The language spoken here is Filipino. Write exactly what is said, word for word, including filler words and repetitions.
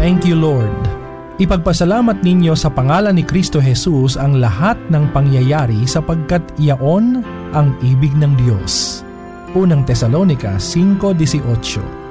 Thank you, Lord. Ipagpasalamat ninyo sa pangalan ni Kristo Jesus ang lahat ng pangyayari sapagkat iyaon ang ibig ng Diyos. Unang Tesalonica five eighteen.